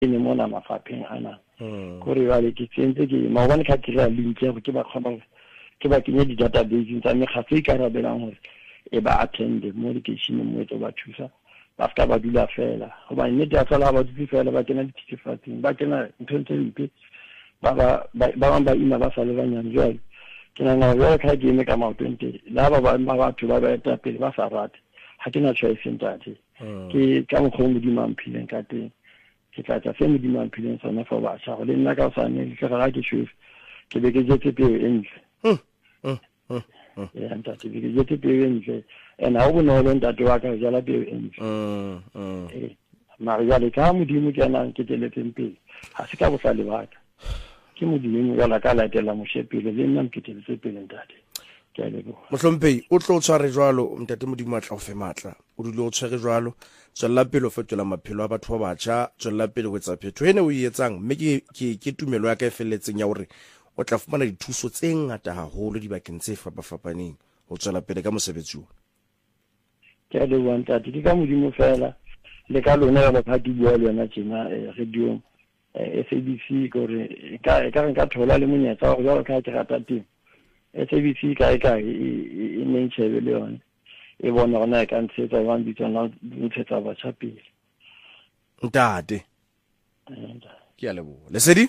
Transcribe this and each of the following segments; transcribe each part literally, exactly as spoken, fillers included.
ne mona mafapheng ana gore ba le ke tsentse ke ma bona ka tira link ya ke ba khona ke ba kenye di database tsa me gafe ka rabelang gore e ba attend mo education mo to ba thusa ba ska ba dula fela go ba ne dia tsala ba dutse fela ba kena dithifatsing ba kena ntse mpe ba ba ba ba ina ba sa le banyane jwale ke na na ya ka game ka ma twenty la ba ba ba batho ba ba eta pele ba sa rate ha ke na choice ntate ke ka mo go mo di mampileng ka teng ke tla tsa se mo di mampileng sona fa ba sa go le nna ka sa ne ke ga ke shwe ke be ke jetse pele entle ya ntate ke jetse pele entle ena o bona le ntate wa ka jala pele entle eh maria le ka mo di mo kana ke teletseng pele ha se ka bo sa le batho ke mo di mo ya la ka la tela mo shepele le nna ke teletse pele ntate ke a lebo Mohlomphei o tlo tshware jwalo ntate modimo a tla o fe matla o dule o tshwere jwalo tswella pele o fetola maphelo a batho ba batjha tswella pele o etsa phetho ene o etsang mme ke ke tumelo ya ka e felletseng ya hore o tla fumana dithuso tse ngata haholo dibakeng tse fapafapaneng o tswela pele ka mosebetsi o ke a lebo ntate di ka modimo fela le ka lona ba ba di bua le yona tsena radio S A B C gore ka ka ka thola le monyetla go jalo ka ke rata teng S A B C ka ka e ne tshebe le yona e bona gona ka ntsetsa ba nditsa na ntsetsa ba tshapile ntate ke a lebo Lesedi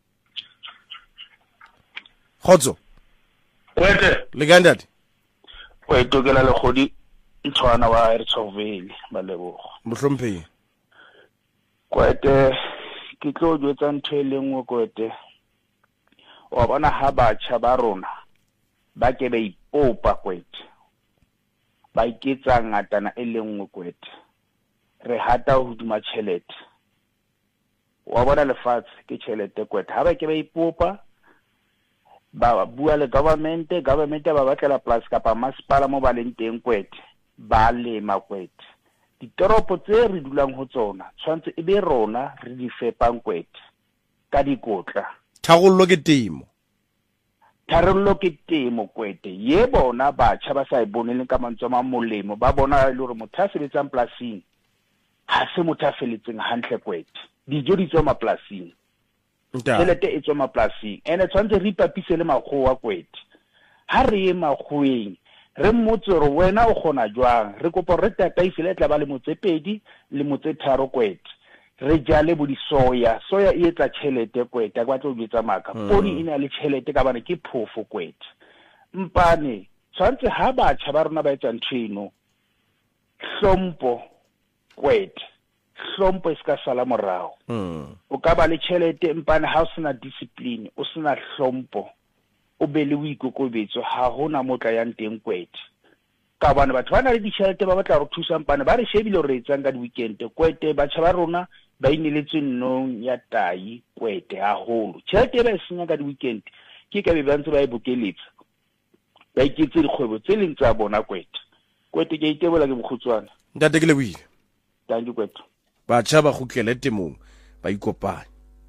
Khotso Kwete le gandadi Kwete ke la le godi ntshwana wa Ertsoville ba lebo Mohlomphei Kwete ke tlo jwetsa ntho e lengwe Kwete wa bona ha batjha ba rona ba ke ba ipopa Kwete ba iketsa ngatana e lengwe Kwete re hata ho duma tšhelete wa bona lefatshe ke tšhelete Kwete ha ba ke ba ipopa ba bua le government government ba batlela plus kapa masipala mo ba leng teng Kwete ba lema Kwete ditoropo tse re dulang ho tsona tshwantse e be rona re di fepang Kwete ka dikotla tharollo ke temo tharollo ke temo Kwete ye bona batjha ba sa e boneng ka mantswe ma molemo ba bona le hore motho a sebetsang plasing ha se motho a feletseng hantle Kwete dijo di tswa maplasing tšhelete e tswa maplasing ene tshwantse re ipapise le makgowa Kwete ha re ye makgweng re mmotse re wena o gona jwang re kopa re tataise le tla ba le motsepedi le motse tharo Kwete re jale bo di soya soya e etsa tšhelete Kwete a batla o jetsa maka poni ina le tšhelete ka bana ke phofo Kwete mpane tshwantse ha batjha ba rona ba etsa nthino hlompo Kwete hlompo e ska sala morao o ka ba le tšhelete mpane ha o sena discipline o sena hlompo o be le boikokobetso ha hona motla ya nteng Kwete ka bana batho ba na le ditšhelete ba batla go thusa mpane ba re shebile re etsang ka di weekend Kwete batjha ba rona ba ineletse nnong ya tai Kwete haholo tšhelete ba e senya ka di weekend ke ka be ba ntse ba e bokeletsa ba iketse dikgwebo tse leng tsa bona Kwete Kwete ke itebola ke bokhutswana ntate ke le buile thank you Kwete batjha ba khutlele temong ba ikopanya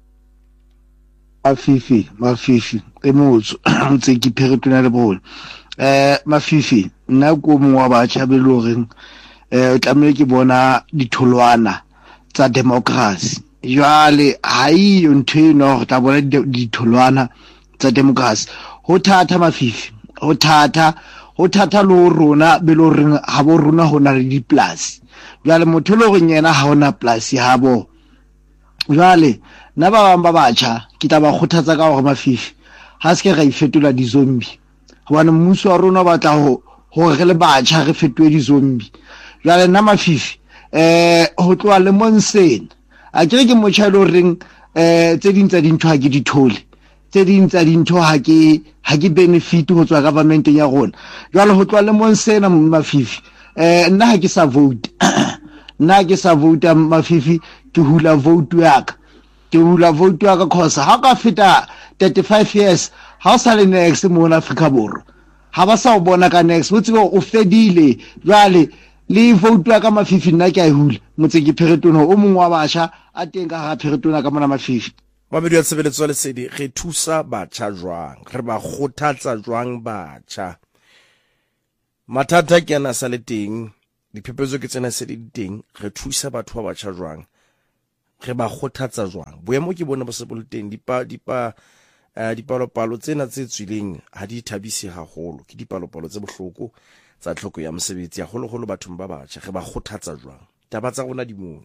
Mafifi mafifi e motso ntse ke pheretona le bona eh mafifi nna ko mo wa batjha be loreng eh o tlamele ke bona ditholwana tsa democracy jwale ha iyo nthino go tla bona ditholwana tsa democracy ho thatha mafifi ho thatha ho thatha lo rona be loreng ha bo rona hona le di plus jwale motho lo go nyena ha ona plus ha bo jwale na ba bang ba batjha ke tla ba khothatsa ka gore mafifi ha se ke ga ifetola di zombie hobane mmuso wa rona ba tla ho hore le batjha re fetoe di zombie jwale na mafifi eh ho tloa le monsena a ke ke motjha lo reng eh tse ding tsa dintho ha ke di thole tse ding tsa dintho ha ke ha ke benefit ho tswa government ya rona jwale ho tloa le monsena mafifi eh nna ha ke sa vote nna ke sa vote mafifi ke hula vote ya ka ke hula vote ya ka cause ha ka feta thirty-five years ha sa le next mo na Afrika Borwa ha ba sa o bona ka next botse o fedile jwale le vote ya ka mafifi nna ke a hula motse ke pheretona o mongwe wa batjha a teng ka ga pheretona ka mona mafifi wa media tsebeletso le Lesedi re thusa batjha jwang re ba khothatsa jwang batjha mathata ke ana sa le teng diphephetso ke tsena se di teng re thusa batho ba batjha jwang re ba kgothatsa jwang boemo ke bona bo se bolteng dipa dipa uh, dipalopalo tsena tse tswileng ha di thabise haholo ke dipalopalo tse bohloko tsa tlhoko ya mosebetsi ya holo holo bathong ba batjha re ba kgothatsa jwang taba tsa rona di mo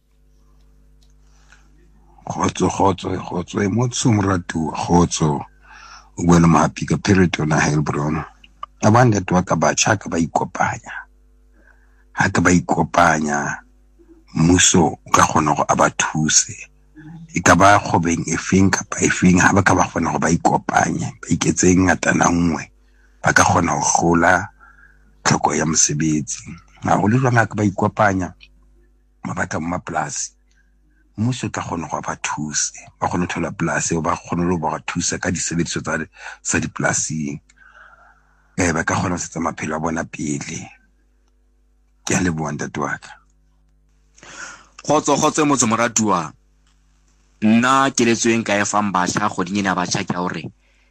khotso khotso khotso e motso moratu khotso o bona mapi ka period ona Heilbron abanda twa ka batjha ka ba ikopanya ha ka ba ikopanya muso o ka kgona go aba thuse e ka ba khobeng e feng ka pa e feng ha ba ka ba kgona go ba ikopanya ba iketseng ngatana nngwe ba ka kgona go gola tlhoko ya mosebetsi ha go le jwang ka ba ikopanya mabaka mo maplasi muso ka kgona go ba thuse ba kgona thola plase ba kgona go ba thusa ka disebediso tsa sa diplasing eh ba ka kgona setsa maphelo a bona pele ke a le bonda twaka khotso khotso motho moratuwa nna ke letsweng ka efang batjha go dinyena batjha ke hore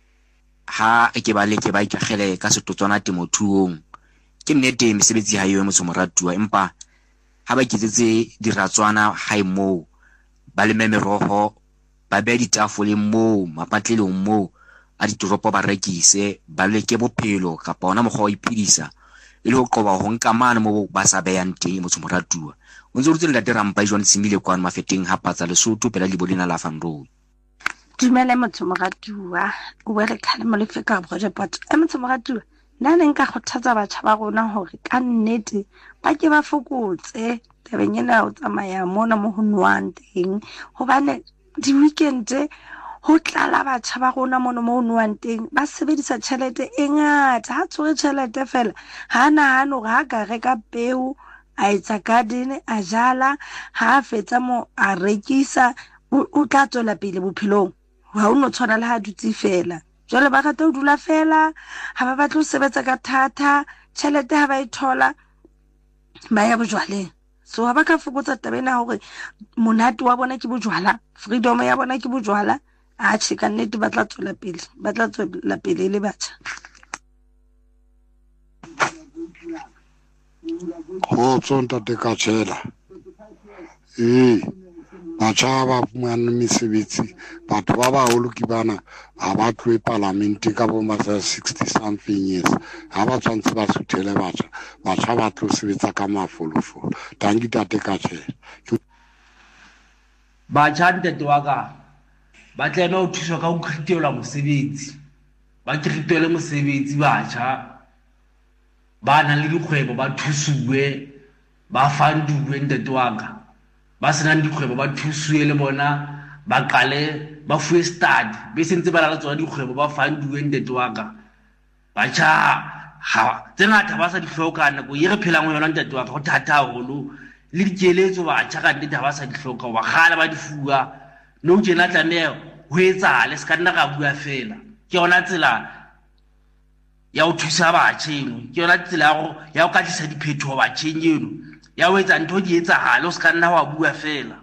ha ke ba le ke ba ikagele ka setotswana temothuong ke nnete mesebetsi ha yo motho moratuwa empa ha ba kitsetse diratswana hae mo ba le memeroho ba be ditafole mo mapatlelong mo a ditoropo ba rekise ba le ke bophelo ka bona mogwa o iphidisa ile ho qoba ho nka mana mo ba sa beyang teng motho moratuwa o ntse o tsela dira mpa jone simile kwa mafeteng ha patsa Lesotho pela libolena la Van Road dumele motho moratuwa o wele khale mo lefeka project but e motho moratuwa nna nka kgothatsa batjha ba rona hore ka nnete ba ke ba fokotse tabenyena o tsamaya mona mo ho nwang teng hobane di weekend ho tlala batjha ba rona mono mo nwang teng ba sebedisa tjhelete e ngata ha tsore tjhelete fela ha nahano ga ka reka peo a etsa garden a jala ha fetsa mo a rekisa o tla tswela pele bophelong ha o no tshwana le ha dutse fela jwale ba rata o dula fela ha ba batla ho sebetsa ka thata tjhelete ha ba e thola ba ya bojwaleng so ha ba ka fokotsa tabena hore monate wa bona ke bojwala freedom ya bona ke bojwala a tshika nnete ba tla tswela pele ba tla tswela pele le batjha khotso ntate ka tshela eh batjha ba fumana mesebetsi batho ba baholo ke bana ha ba tloe parliament ka bo ma sixty something years ha ba tshwantse ba suthele batjha batjha ba tlo sebetsa ka mafolofolo tangi tate ka tshela batjha ntate wa ka ba tlena ho thuswa ka ho kriteola mosebetsi ba kriteole mosebetsi batjha ba na le dikgwebo ba thusuwe ba fanduwe ntate wa ka ba sena dikgwebo ba thusuwe le bona ba qale ba fuwe study be sentse ba la tsona dikgwebo ba fanduwe ntate wa ka batjha ha tsengata ba sa dihloka nako e re phelang ho yona ntate wa ka go thata haholo le dikeletso batjha ka nnete ba sa dihloka wa gala ba difuwa no tjena tlameha ho etsa le ska nna ga bua fela ke yona tsela ya o thusa batjheng ke yona tsela go ya o ka tlisa diphetho batjheng eno ya o etsa ntho di etsa halo se ka nna wa bua fela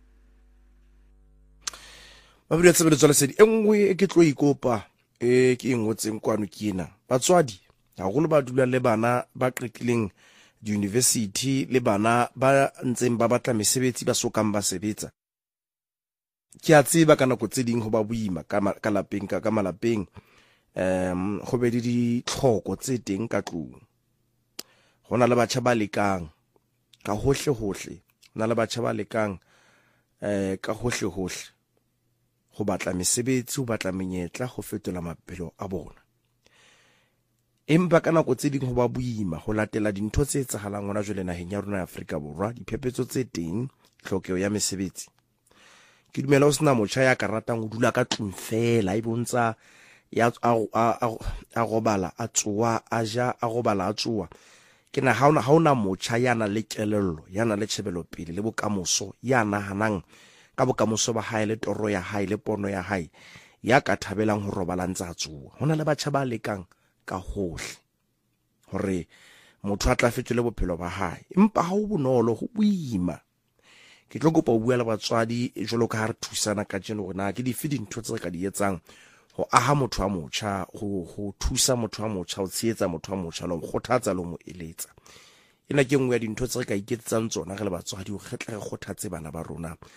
ba bile tsebetso le sedi engwe e ke tlo ikopa e ke ngotseng kwano kina batswadi ha go le ba dula le bana ba qetileng di university le bana ba ntseng ba batla mesebetsi ba sokang ba sebetsa ke a tseba kana go tseding go ba buima ka lapeng ka ka malapeng um go be di ditlhoko tse teng ka tlung gona le batjha ba lekang ka hohle hohle na le batjha ba lekang eh ka hohle hohle go batla mesebetsi go batla menyetla go fetola maphelo a bona empa kana go tseding go ba buima go latela dintho tse etsahalang gona jwale naheng ya rona ya Afrika Borwa diphephetso tse teng tlhokego ya mesebetsi ke dumela o sena motjha ya ka ratang go dula ka tlung fela e bontsa ya a robala a tsoa a ja a robala a tsoa ke na ha ona ha ona motjha yana le kelello yana le tshebelo pele le bokamoso yana hanang ka bokamoso ba hae le toro ya hae le pono ya hae ya ka thabelang ho robala ntsa tsoa hona le batjha ba lekang ka hohle hore motho a tla fetole bophelo ba hae empa ha o bonolo ho buima ke tlo kopa o bua le batswadi jolo ka ha re thusana ka jeno rona ke di fidi ntho tse ka di etsang ho aha motho a motsha ho ho thusa motho a motsha ho tsietsa motho a motsha lo kgothatsa lo mo eletsa ina ke ngwe ya dintho tse re ka iketsang tsona re le batswadi ho kgetla re kgothatse bana ba rona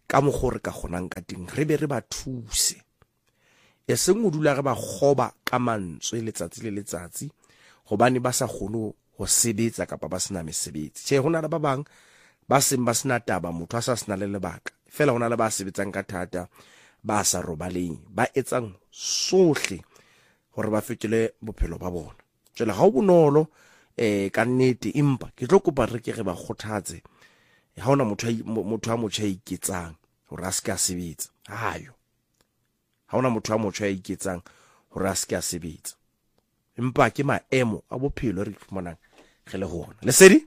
ka mogore ka gonang ka teng re be re ba thuse e seng o dula re ba goba ka mantswe letsatsi le letsatsi gobane ba sa gone go sebetsa kapa ba sena mesebetsi tše gona le ba bang ba seng ba sena taba motho a sa sena le lebaka fela gona le ba sebetsang ka thata ba sa robaleng ba etsang sohle gore ba fetole bophelo ba bona tsela ga o bonolo eh ka nnete impa ke tlo kopa re ke re ba kgothatse ha ona motho motho a motho a iketsang gore a se ka sebetsa hayo ha ona motho a motho a iketsang gore a se ka sebetsa impa ke maemo a bophelo re fumanang ge le gona Lesedi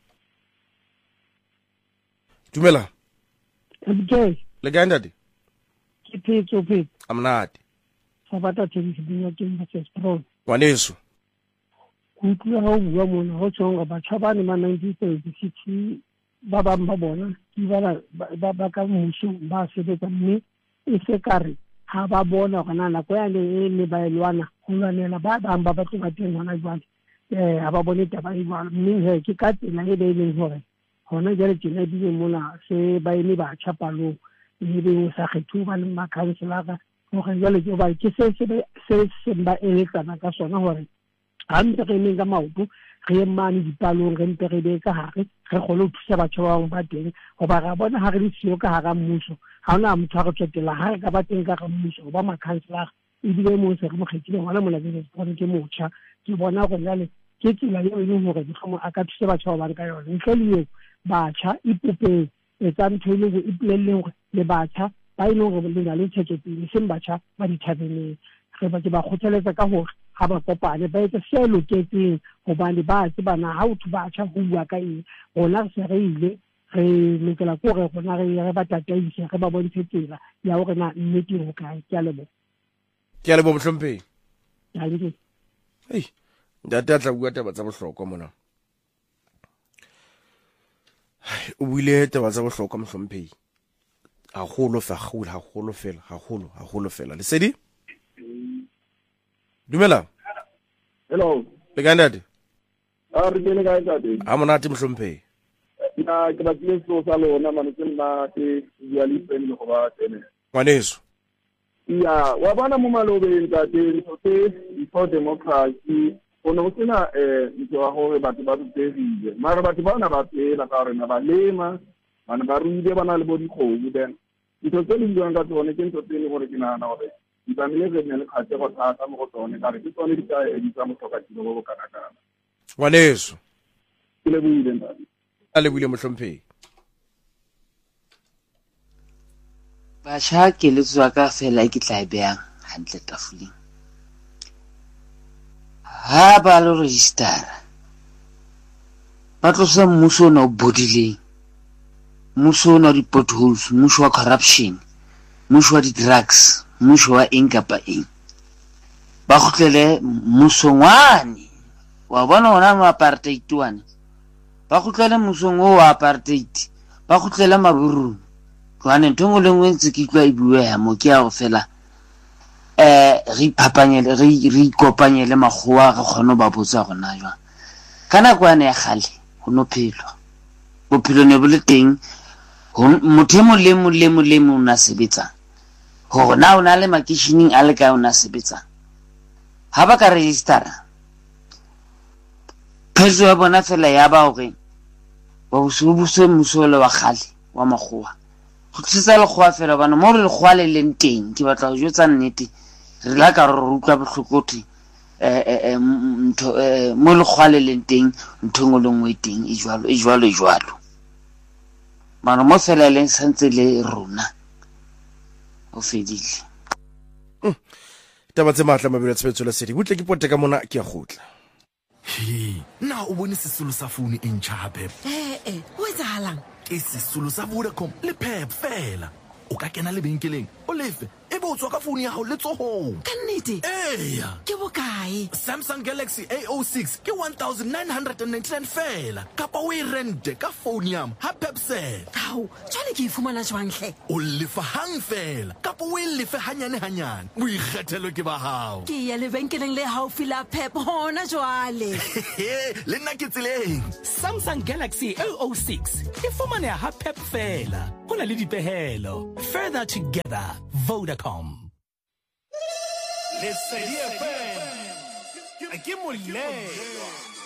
Dumela Okay le gandadi ke phetso phetso amnati sabata tshedi dinya ke mbatse pro waneso kutlwa ha o bua mona ho tsonga ba tshabane ma nineteen seventy-six ba ba ba bona ke bana ba ba ka mmuso ba sebetsa mme e se kare ha ba bona gona na go ya le le ba elwana go lwanela ba ba ba ba tloga teng hona jwale eh ha ba bone taba e jwalo mme he ke ka tsela e be leng hore gona jale tsela di mona se ba ene ba tshapalo e be o sa kgethu ba le makhanselara go ga jale jo ba ke se se se se ba e tsana ka sona hore ha ntse re neng ka maoto re mane dipalong re ntse re be ka hare re gole o thusa batho ba bang ba teng go ba ga bona ha re di sio ka hara mmuso ha ona motho a re tsotela ha re ka ba teng ka ga mmuso ba makhanselara e bile mo se re mo kgethile gona mo la ke tsone ke motšha ke bona go jale ke tsela yo e leng hore ditlhomo a ka thusa batho ba bang ka yona ntle le eo batjha ipopeng e tsa ntho e leng e ipolelleng gore le batjha ba e leng gore le na le tsheketseng seng batjha ba dithabeleng re ba ke ba kgothaletsa ka hore ha ba kopane ba etse se loketseng hobane ba tsebana ha o batjha go bua ka eng gona se re ile re lokela ko re gona re re ba tataise re ba bontshe tsela ya hore na nnete ho kae ke a lebo ke a lebo Mhlompheng ya le hey ndata tla bua taba tsa bohlokwa mona o buile taba tsa bohlokwa Mhlompheng a golo fa golo ha golo fela ha golo ha golo fela Lesedi Dumela Hello le gandadi a re ke le ga ntate a monate Mhlompheng na ke ba tlile so sa lona mane ke nna ke ya le pele go ba tsene waneso ya wa bana mo malobeng ntate so te for democracy ono sena eh ntse wa gore batho ba tserile mara batho ba na ba tsela ka rena ba lema bana ba ruile bana le bo dikgomo then ntse tse le diwang ka tsone ke ntse tse gore ke nana gore di family re ne le khatse go thata mo go tsone ka re ke tsone di ka di tsa mothoka tiro go kana kana waneso ke le buile ntate a le buile Mhlompheng Basha ke le tswa ka fela ke tla beang hantle tafoleng ha ba lo register ba tlosa mmuso no bodileng mmuso no di potholes mmuso wa corruption mmuso wa di drugs mmuso wa eng kapa eng ba khutlele mmuso ngwane wa bona ona mo apartheid wane ba khutlele mmuso ngo wa apartheid ba khutlele maburu kwane ntongo lengwe ntse ke tla ibue ha mo ke a go fela eh re phapanyele re re kopanyele magwa ga kgono ba botsa gona jwa kana kwane ya gale go no phelo bophelo ne bo le teng mothemo le mo le mo le mo na sebetsa go na ona le makishining a le ka ona sebetsa ha ba ka register phezo ya bona fela ya ba gore ba buso musole wa gale wa magwa go tshisa le gwa fela bana mo le gwa le leng teng ke batla go jotsa nnete re la ka re rutla bohlokoti eh eh ntho mo le gwa le leng teng nthongo le ngwe teng e jwalo e jwalo e jwalo bana mo fela le santse le rona o fedile taba tse matla mabelo tshebetso Lesedi butle ke pote ka mona ke a gotla he na o bone sesolo sa phone e ntšha Pep eh eh o etsahalang ke sesolo sa Vodacom le Pep fela o ka kena lebenkeleng o lefe e bo tswa ka phone ya hao le tsohong ka nnete eya ke bokae Samsung Galaxy A O six ke one thousand nine hundred ninety-nine fela kapa o e rente ka phone yam ha Pep set tau jwale ke ifumana jwangle o lefa hang fela kapa o e lefe hanyane hanyane o ikgethelo ke ba hao ke ya lebenkeleng le haufi la Pep hona jwale le nna ke tseleng Samsung Galaxy A O six e fumana ha Pep fela ho na le dipehelo. Further together, Vodacom. Lesedi F M. Ke moleng.